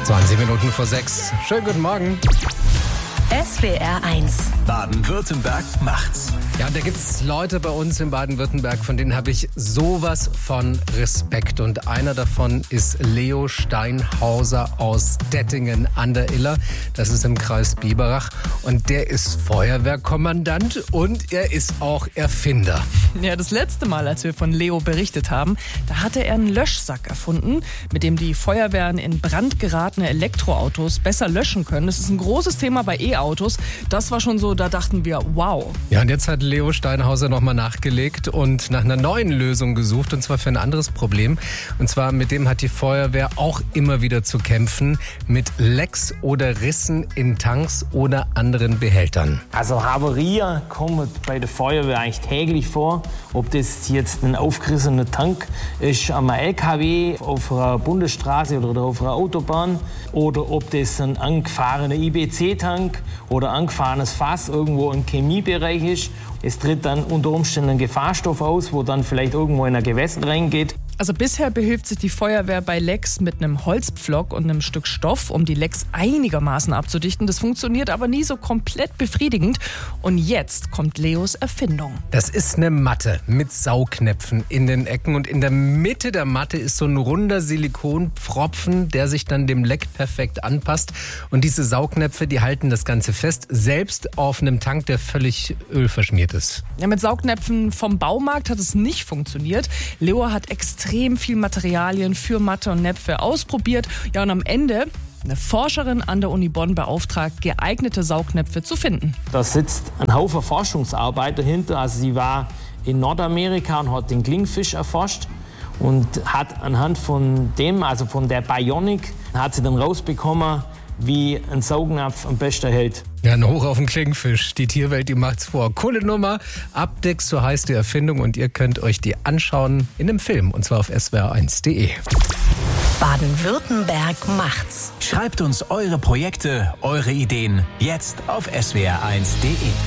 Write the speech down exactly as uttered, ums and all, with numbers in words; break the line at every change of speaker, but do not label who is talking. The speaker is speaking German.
zwanzig Minuten vor sechs. Schönen guten Morgen.
S W R eins.
Baden-Württemberg macht's.
Ja, und da gibt's Leute bei uns in Baden-Württemberg, von denen habe ich sowas von Respekt. Und einer davon ist Leo Steinhauser aus Dettingen an der Iller. Das ist im Kreis Biberach. Und der ist Feuerwehrkommandant und er ist auch Erfinder.
Ja, das letzte Mal, als wir von Leo berichtet haben, da hatte er einen Löschsack erfunden, mit dem die Feuerwehren in Brand geratene Elektroautos besser löschen können. Das ist ein großes Thema bei E-Autos. Das war schon so, da dachten wir, wow.
Ja, und jetzt hat Leo Steinhauser nochmal nachgelegt und nach einer neuen Lösung gesucht, und zwar für ein anderes Problem. Und zwar mit dem hat die Feuerwehr auch immer wieder zu kämpfen, mit Lecks oder Rissen in Tanks oder anderen Behältern.
Also Havarien kommen bei der Feuerwehr eigentlich täglich vor. Ob das jetzt ein aufgerissener Tank ist am L K W auf einer Bundesstraße oder auf einer Autobahn, oder ob das ein angefahrener I B C-Tank oder angefahrenes Fass irgendwo im Chemiebereich ist. Es tritt dann unter Umständen ein Gefahrstoff aus, wo dann vielleicht irgendwo in ein Gewässer reingeht.
Also bisher behilft sich die Feuerwehr bei Lecks mit einem Holzpflock und einem Stück Stoff, um die Lecks einigermaßen abzudichten. Das funktioniert aber nie so komplett befriedigend. Und jetzt kommt Leos Erfindung.
Das ist eine Matte mit Saugnäpfen in den Ecken, und in der Mitte der Matte ist so ein runder Silikonpfropfen, der sich dann dem Leck perfekt anpasst. Und diese Saugnäpfe, die halten das Ganze fest, selbst auf einem Tank, der völlig ölverschmiert ist.
Ja, mit Saugnäpfen vom Baumarkt hat es nicht funktioniert. Leo hat extrem viel Materialien für Matte und Näpfe ausprobiert. Ja, und am Ende eine Forscherin an der Uni Bonn beauftragt, geeignete Saugnäpfe zu finden.
Da sitzt ein Haufen Forschungsarbeit dahinter. Also sie war in Nordamerika und hat den Klingfisch erforscht und hat anhand von dem, also von der Bionik, hat sie dann rausbekommen, wie ein Saugnapf am besten hält.
Ja, ein Hoch auf den Klingfisch. Die Tierwelt, die macht's vor. Coole Nummer. Abdex, so heißt die Erfindung, und ihr könnt euch die anschauen in einem Film, und zwar auf S W R eins punkt de.
Baden-Württemberg macht's.
Schreibt uns eure Projekte, eure Ideen jetzt auf S W R eins punkt de.